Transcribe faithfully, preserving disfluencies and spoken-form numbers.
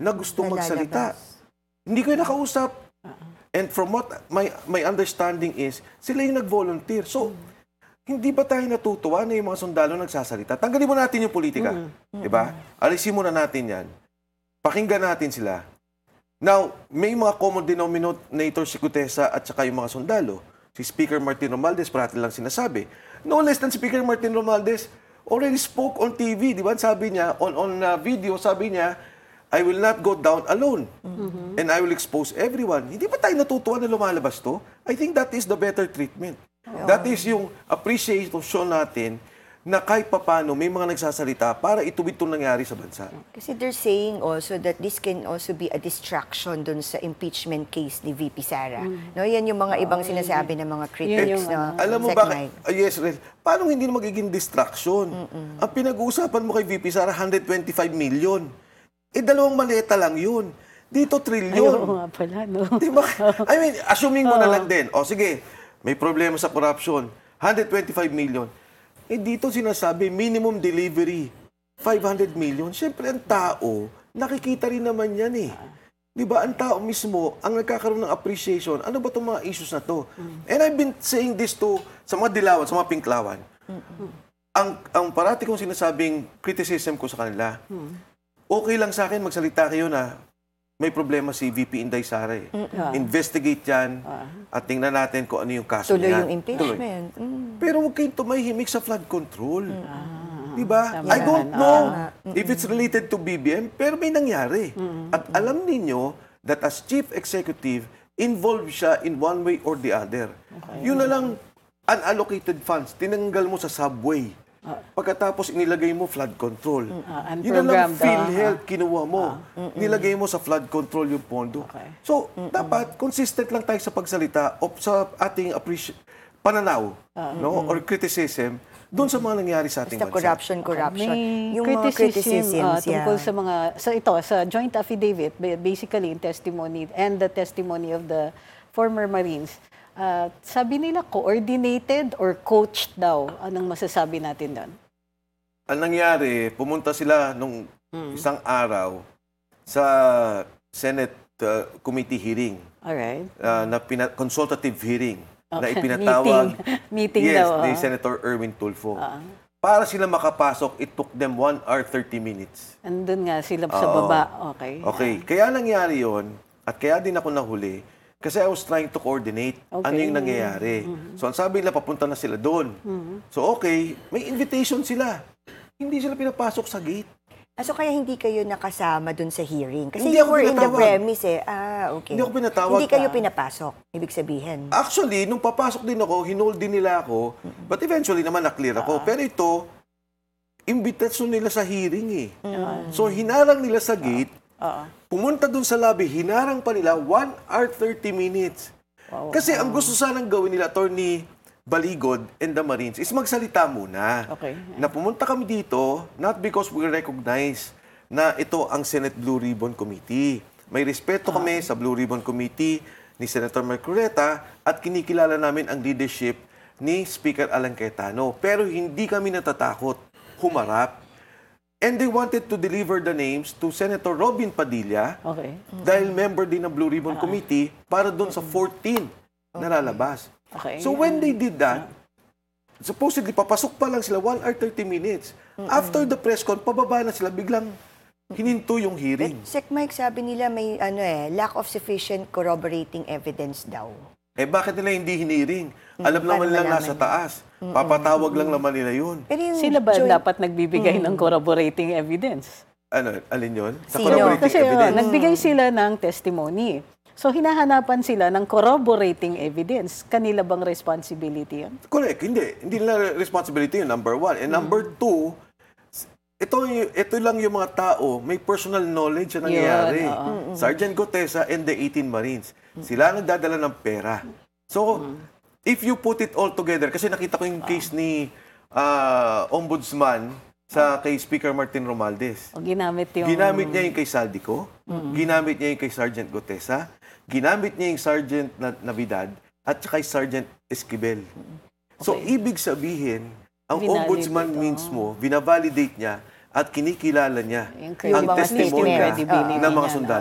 na gustong Nalalabas. magsalita. Hindi kayo nakausap. And from what my my understanding is, sila yung nag-volunteer. So, hindi ba tayo natutuwa na yung mga sundalo nagsasalita? Tanggalin mo natin yung politika. Mm. Diba? Alisin muna natin yan. Pakinggan natin sila. Now, may mga common denominator si Gutesa at saka yung mga sundalo. Si Speaker Martin Romualdez, parati lang sinasabi. No less than Speaker Martin Romualdez already spoke on T V. Diba? Sabi niya, on, on uh, video, sabi niya, I will not go down alone. Mm-hmm. And I will expose everyone. Hindi ba tayo natutuwa na lumalabas to? I think that is the better treatment. Oh. That is yung appreciation natin na kahit papano may mga nagsasalita para ituwid itong nangyari sa bansa. Kasi they're saying also that this can also be a distraction dun sa impeachment case ni V P Sara. Mm. No, yan yung mga oh, ibang sinasabi ng mga critics. No? Alam mo ba, uh, yes, paano hindi na magiging distraction? Mm-mm. Ang pinag-uusapan mo kay V P Sara, one hundred twenty-five million. Eh, dalawang maleta lang yun. Dito, trilyon. Oo nga pala, no? Diba? I mean, assuming mo na lang din. O, sige, may problema sa corruption. one hundred twenty-five million. Eh, dito sinasabi, minimum delivery, five hundred million. Siyempre, ang tao, nakikita rin naman yan eh. Diba? Ang tao mismo, ang nagkakaroon ng appreciation, ano ba itong mga issues na to? And I've been saying this to, sa mga dilawan, sa mga pinklawan. Ang, ang parati kong sinasabing criticism ko sa kanila, okay lang sa akin, magsalita kayo na may problema si V P Inday Sara eh. Mm-hmm. Investigate yan at tingnan natin kung ano yung kaso Tuloy niya. yung impeachment. Mm. Pero huwag kayong tumahimik sa flood control. Mm. Diba? Tama. I don't know Mm. if it's related to B B M, pero may nangyari. Mm. At alam ninyo that as Chief Executive, involved siya in one way or the other. Okay. Yun na lang, unallocated funds, tinanggal mo sa subway. Uh, Pagkatapos inilagay mo flood control. Uh, Yun na lang PhilHealth uh, kinuha mo. Uh, nilagay mo sa flood control yung pondo. Okay. So, mm-mm. dapat consistent lang tayo sa pagsalita o sa ating pananaw uh, no mm-mm. or criticism doon sa mga nangyari sa ating Basta bansa. corruption, corruption. May yung criticism, mga criticisms uh, tungkol yeah. sa mga, sa ito, sa joint affidavit, basically in testimony and the testimony of the former Marines. Uh, sabi nila, coordinated or coached daw. Anong masasabi natin doon? Ang nangyari, pumunta sila nung hmm. isang araw sa Senate uh, committee hearing. Alright. Uh, na pina- consultative hearing. Okay. Na ipinatawag Meeting, Meeting yes, daw, ni uh. Senator Erwin Tulfo. Uh. Para sila makapasok, it took them one hour thirty minutes. Andun nga sila sa Oo. baba. Okay. Okay. Kaya nangyari yon at kaya din ako nahuli. Kasi I was trying to coordinate okay. ano yung nangyayari. Mm-hmm. So, ang sabi nila, papunta na sila doon. Mm-hmm. So, okay, may invitation sila. Hindi sila pinapasok sa gate. Ah, so, kaya hindi kayo nakasama doon sa hearing? Kasi hindi you were in the pinatawag. premise eh. Ah, okay. Hindi ako pinatawag. Hindi kayo pinapasok, ibig sabihin. Actually, nung papasok din ako, hinold din nila ako. Mm-hmm. But eventually naman, na-clear ako. Uh-huh. Pero ito, invitation nila sa hearing eh. Mm-hmm. So, hinarang nila sa gate. Uh-huh. Pumunta dun sa lobby, hinarang pa nila one hour thirty minutes. Wow, Kasi wow. ang gusto sanang gawin nila, Attorney Baligod and the Marines, is magsalita muna. Okay. Na pumunta kami dito, not because we recognize na ito ang Senate Blue Ribbon Committee. May respeto kami sa Blue Ribbon Committee ni Senator Marcoleta at kinikilala namin ang leadership ni Speaker Alan Cayetano. Pero hindi kami natatakot humarap. And they wanted to deliver the names to Senator Robin Padilla okay. dahil member din ng Blue Ribbon uh-huh. Committee para doon sa fourteen okay. na lalabas. Okay. So when they did that, supposedly papasok pa lang sila one hour thirty minutes. Mm-hmm. After the press con, pababa na sila, biglang hininto yung hearing. But, Sec Mike, sabi nila may ano eh, lack of sufficient corroborating evidence daw. Eh bakit nila hindi hiniring? Alam naman nila nasa taas. Papatawag lang naman nila yun. Sila ba joint... dapat nagbibigay mm. ng corroborating evidence? Ano, alin yun? Sa Sino? corroborating Kasi evidence? Oh, nagbigay sila ng testimony. So hinahanapan sila ng corroborating evidence. Kanila bang responsibility yun? Correct. Hindi. Hindi nila responsibility yun, number one. And mm. number two, ito, ito lang yung mga tao, may personal knowledge na nangyayari. Yun, uh-huh. Sergeant Gutesa and the eighteen Marines. Sila ang nagdadala ng pera. So, mm. if you put it all together, kasi nakita ko yung case ni uh, Ombudsman sa kay Speaker Martin Romualdez. O ginamit yung... Ginamit niya yung kay Saldico, mm-hmm. ginamit niya yung kay Sergeant Gutesa, ginamit niya yung Sergeant Navidad, at saka kay Sergeant Esquivel. Okay. So, ibig sabihin, ang Vinalidate Ombudsman ito. means mo, binavalidate niya at kinikilala niya Yung ang mga testimonya statements, ng mga niya, sundalo.